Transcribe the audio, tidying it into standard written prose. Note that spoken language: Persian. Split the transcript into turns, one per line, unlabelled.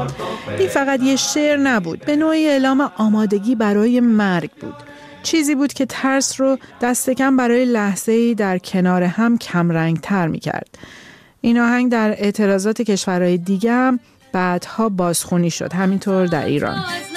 این فقط یه شعر نبود، به نوعی اعلام آمادگی برای مرگ بود. چیزی بود که ترس رو دست کم برای لحظه‌ای در کنار هم کمرنگ‌تر می‌کرد. این آهنگ در اعتراضات کشورهای دیگه هم بعدها بازخوانی شد، همینطور در ایران.